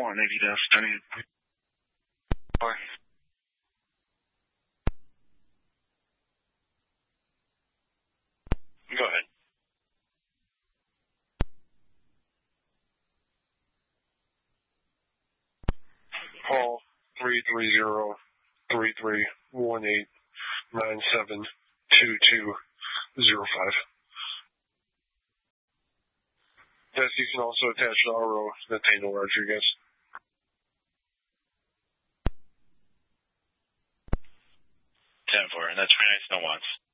Navy desk. I mean, or go ahead. Call 330-3318-972205. Yes, you can also attach the RO Nathaniel Rodriguez. 10-4, and that's 3 nights, no wants.